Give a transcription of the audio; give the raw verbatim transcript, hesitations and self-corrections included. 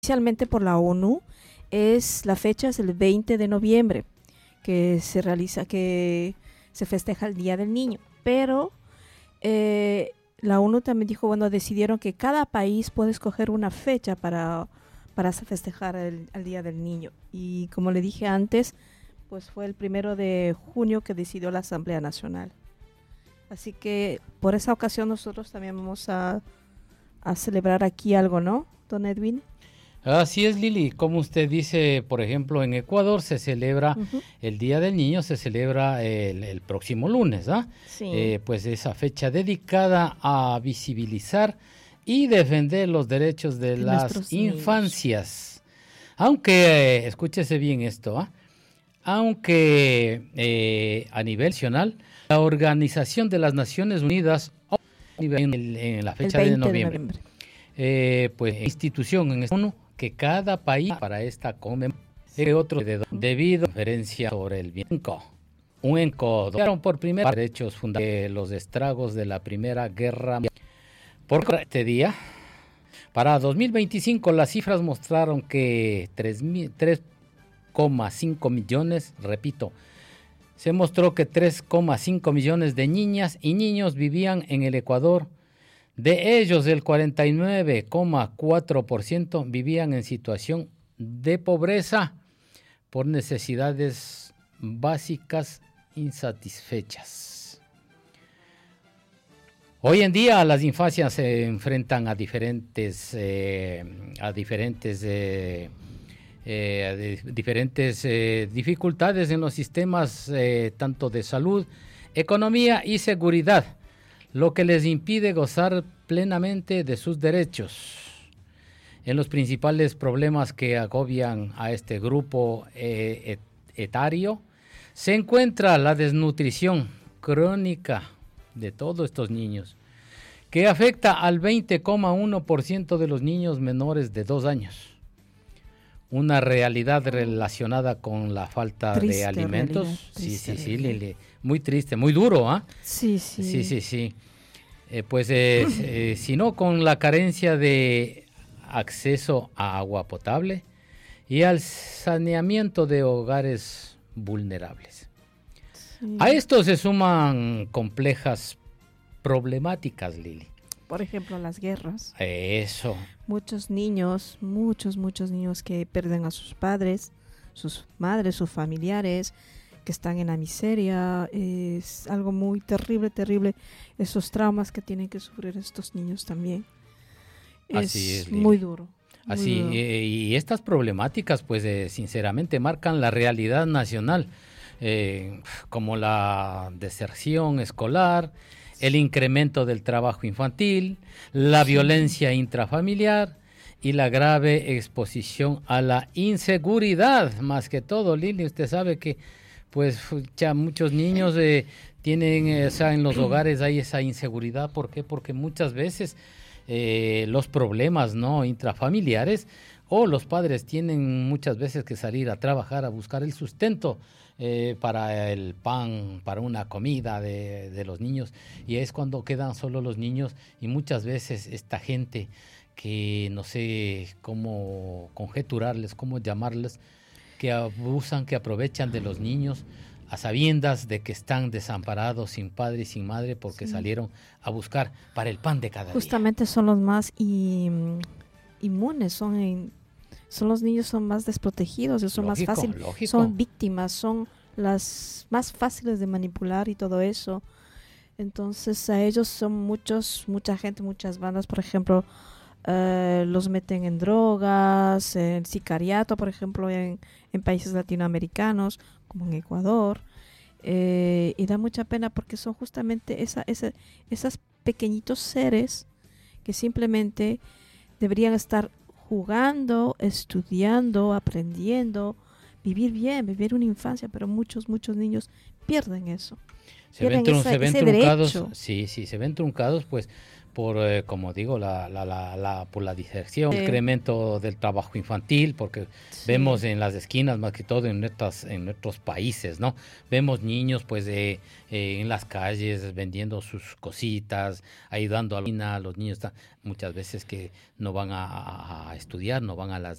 Oficialmente por la ONU es la fecha es el veinte de noviembre que se realiza, que se festeja el Día del Niño, pero eh, la ONU también dijo, bueno, decidieron que cada país puede escoger una fecha para, para festejar el, el Día del Niño. Y como le dije antes, pues fue el primero de junio que decidió la Asamblea Nacional. Así que por esa ocasión nosotros también vamos a, a celebrar aquí algo, ¿no, don Edwin? Así es, Lili. Como usted dice, por ejemplo, en Ecuador se celebra uh-huh. el Día del Niño, se celebra el, el próximo lunes, ¿ah? Sí. Eh, pues esa fecha dedicada a visibilizar y defender los derechos de, de las infancias. Niños. Aunque, eh, escúchese bien esto, ¿ah? Aunque eh, a nivel nacional, la Organización de las Naciones Unidas, en, el, en la fecha de noviembre, de noviembre. Eh, pues institución en ONU, que cada país para esta conmemoración otro de, debido a diferencia sobre el bien un encodo por primera vez derechos fundamentales los estragos de la Primera Guerra Mundial. Por este día, para dos mil veinticinco las cifras mostraron que tres coma cinco millones, repito, se mostró que tres coma cinco millones de niñas y niños vivían en el Ecuador. De ellos, el cuarenta y nueve coma cuatro por ciento vivían en situación de pobreza por necesidades básicas insatisfechas. Hoy en día las infancias se enfrentan a diferentes, eh, a diferentes, eh, eh, a diferentes eh, dificultades en los sistemas eh, tanto de salud, economía y seguridad, lo que les impide gozar plenamente de sus derechos. En los principales problemas que agobian a este grupo eh, et- etario se encuentra la desnutrición crónica de todos estos niños, que afecta al veinte coma uno por ciento de los niños menores de dos años. Una realidad relacionada con la falta triste de alimentos. Realidad, sí, sí, sí, Lili. Muy triste, muy duro, ¿ah? ¿eh? Sí, sí. Sí, sí, sí. Eh, pues, eh, eh, sino con la carencia de acceso a agua potable y al saneamiento de hogares vulnerables. Sí. A esto se suman complejas problemáticas, Lili. Por ejemplo, las guerras. Eso. Muchos niños, muchos, muchos niños que pierden a sus padres, sus madres, sus familiares, que están en la miseria. Es algo muy terrible, terrible. Esos traumas que tienen que sufrir estos niños también. Así es, es muy duro. Muy Así, duro. Eh, y estas problemáticas, pues, eh, sinceramente, marcan la realidad nacional, eh, como la deserción escolar, el incremento del trabajo infantil, la sí. violencia intrafamiliar y la grave exposición a la inseguridad. Más que todo, Lili, usted sabe que pues ya muchos niños eh, tienen, eh, o sea, en los hogares hay esa inseguridad. ¿Por qué? Porque muchas veces eh, los problemas, ¿no?, intrafamiliares, o los padres tienen muchas veces que salir a trabajar, a buscar el sustento eh, para el pan, para una comida de, de los niños, y es cuando quedan solo los niños, y muchas veces esta gente que no sé cómo conjeturarles, cómo llamarles, que abusan, que aprovechan de los niños a sabiendas de que están desamparados, sin padre y sin madre, porque sí. salieron a buscar para el pan de cada Justamente día. Son los más in, inmunes, son en, son los niños son más desprotegidos, son lógico, más fáciles, lógico. Son víctimas, son las más fáciles de manipular y todo eso. Entonces a ellos son muchos, mucha gente, muchas bandas, por ejemplo, Uh, los meten en drogas, en sicariato, por ejemplo, en, en países latinoamericanos, como en Ecuador, eh, y da mucha pena porque son justamente esa, esa, esos pequeñitos seres que simplemente deberían estar jugando, estudiando, aprendiendo, vivir bien, vivir una infancia, pero muchos, muchos niños pierden eso. Se ven, tru- esa, se ven truncados, derecho. sí, sí, se ven truncados, pues, por, eh, como digo, la, la, la, la, por la diserción, sí. el incremento del trabajo infantil, porque sí. vemos en las esquinas, más que todo en, nuestras, en nuestros países, ¿no? Vemos niños, pues, eh, eh, en las calles vendiendo sus cositas, ayudando a, la, a los niños, muchas veces que no van a, a estudiar, no van a las